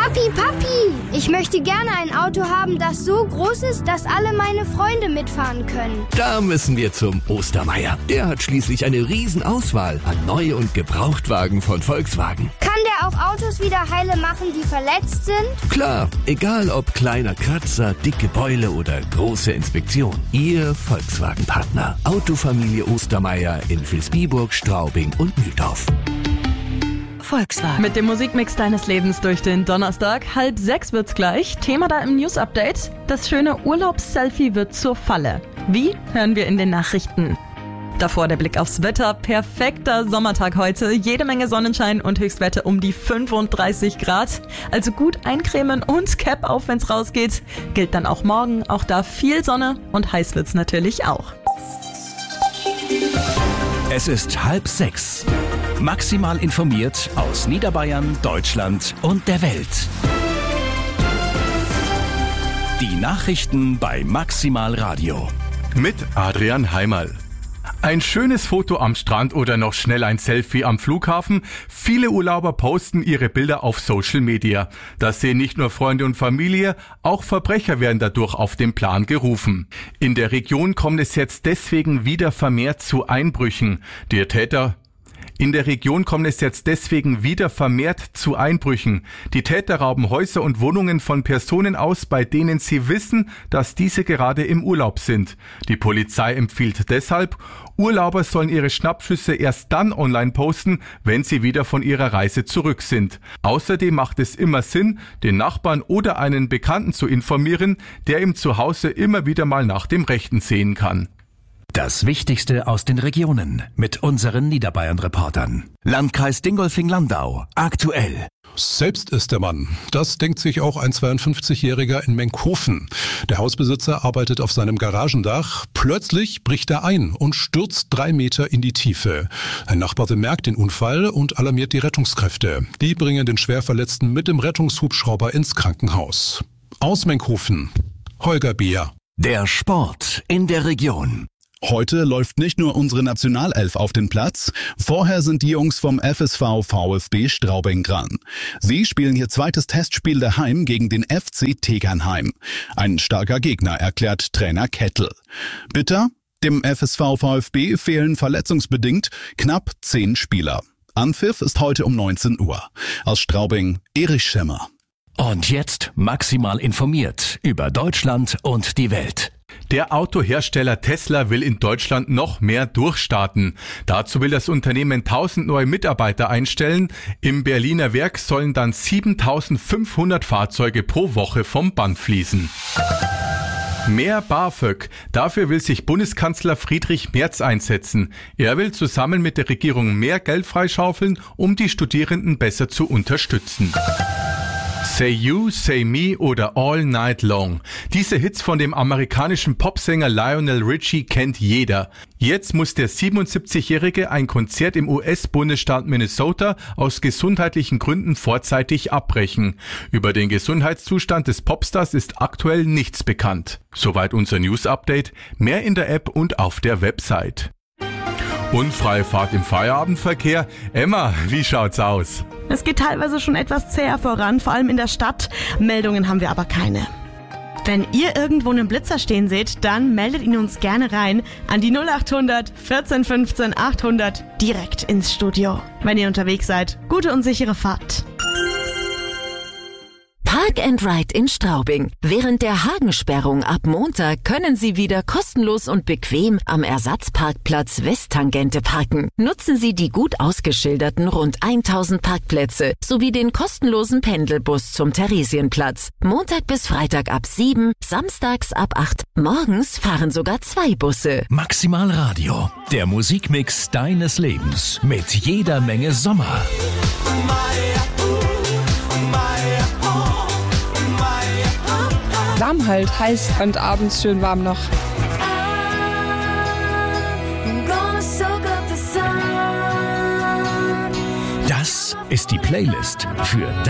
Papi, Papi, ich möchte gerne ein Auto haben, das so groß ist, dass alle meine Freunde mitfahren können. Da müssen wir zum Ostermeier. Der hat schließlich eine Riesenauswahl an Neu- und Gebrauchtwagen von Volkswagen. Kann der auch Autos wieder heile machen, die verletzt sind? Klar, egal ob kleiner Kratzer, dicke Beule oder große Inspektion. Ihr Volkswagen-Partner. Autofamilie Ostermeier in Vilsbiburg, Straubing und Mühldorf. Volkswagen. Mit dem Musikmix deines Lebens durch den Donnerstag. 5:30 wird's gleich. Thema da im News-Update. Das schöne Urlaubsselfie wird zur Falle. Wie? Hören wir in den Nachrichten. Davor der Blick aufs Wetter. Perfekter Sommertag heute. Jede Menge Sonnenschein und Höchstwerte um die 35 Grad. Also gut eincremen und Cap auf, wenn's rausgeht. Gilt dann auch morgen. Auch da viel Sonne und heiß wird's natürlich auch. Es ist 5:30. Maximal informiert aus Niederbayern, Deutschland und der Welt. Die Nachrichten bei Maximal Radio. Mit Adrian Heimerl. Ein schönes Foto am Strand oder noch schnell ein Selfie am Flughafen. Viele Urlauber posten ihre Bilder auf Social Media. Das sehen nicht nur Freunde und Familie, auch Verbrecher werden dadurch auf den Plan gerufen. In der Region kommt es jetzt deswegen wieder vermehrt zu Einbrüchen. In der Region kommt es jetzt deswegen wieder vermehrt zu Einbrüchen. Die Täter rauben Häuser und Wohnungen von Personen aus, bei denen sie wissen, dass diese gerade im Urlaub sind. Die Polizei empfiehlt deshalb, Urlauber sollen ihre Schnappschüsse erst dann online posten, wenn sie wieder von ihrer Reise zurück sind. Außerdem macht es immer Sinn, den Nachbarn oder einen Bekannten zu informieren, der ihm zu Hause immer wieder mal nach dem Rechten sehen kann. Das Wichtigste aus den Regionen mit unseren Niederbayern-Reportern. Landkreis Dingolfing-Landau. Aktuell. Selbst ist der Mann. Das denkt sich auch ein 52-Jähriger in Menkhofen. Der Hausbesitzer arbeitet auf seinem Garagendach. Plötzlich bricht er ein und stürzt 3 Meter in die Tiefe. Ein Nachbar bemerkt den Unfall und alarmiert die Rettungskräfte. Die bringen den Schwerverletzten mit dem Rettungshubschrauber ins Krankenhaus. Aus Menkhofen, Holger Beer. Der Sport in der Region. Heute läuft nicht nur unsere Nationalelf auf den Platz, vorher sind die Jungs vom FSV VfB Straubing dran. Sie spielen ihr zweites Testspiel daheim gegen den FC Tegernheim. Ein starker Gegner, erklärt Trainer Kettel. Bitter? Dem FSV VfB fehlen verletzungsbedingt knapp 10 Spieler. Anpfiff ist heute um 19 Uhr. Aus Straubing, Erich Schimmer. Und jetzt maximal informiert über Deutschland und die Welt. Der Autohersteller Tesla will in Deutschland noch mehr durchstarten. Dazu will das Unternehmen 1000 neue Mitarbeiter einstellen. Im Berliner Werk sollen dann 7500 Fahrzeuge pro Woche vom Band fließen. Mehr BAföG. Dafür will sich Bundeskanzler Friedrich Merz einsetzen. Er will zusammen mit der Regierung mehr Geld freischaufeln, um die Studierenden besser zu unterstützen. Say You, Say Me oder All Night Long. Diese Hits von dem amerikanischen Popsänger Lionel Richie kennt jeder. Jetzt muss der 77-Jährige ein Konzert im US-Bundesstaat Minnesota aus gesundheitlichen Gründen vorzeitig abbrechen. Über den Gesundheitszustand des Popstars ist aktuell nichts bekannt. Soweit unser News-Update. Mehr in der App und auf der Website. Unfreie Fahrt im Feierabendverkehr. Emma, wie schaut's aus? Es geht teilweise schon etwas zäher voran, vor allem in der Stadt. Meldungen haben wir aber keine. Wenn ihr irgendwo einen Blitzer stehen seht, dann meldet ihn uns gerne rein an die 0800 14 15 800 direkt ins Studio. Wenn ihr unterwegs seid, gute und sichere Fahrt. Park and Ride in Straubing. Während der Hagensperrung ab Montag können Sie wieder kostenlos und bequem am Ersatzparkplatz Westtangente parken. Nutzen Sie die gut ausgeschilderten rund 1000 Parkplätze sowie den kostenlosen Pendelbus zum Theresienplatz. Montag bis Freitag ab 7, samstags ab 8. Morgens fahren sogar 2 Busse. Maximal Radio. Der Musikmix deines Lebens. Mit jeder Menge Sommer. Warm halt, heiß und abends schön warm noch. Das ist die Playlist für